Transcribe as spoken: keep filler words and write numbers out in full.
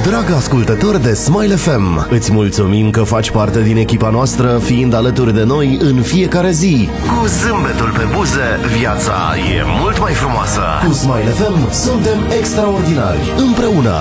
Dragă ascultător de Smile F M, îți mulțumim că faci parte din echipa noastră, fiind alături de noi în fiecare zi. Cu zâmbetul pe buze, viața e mult mai frumoasă. Cu Smile F M suntem extraordinari. Împreună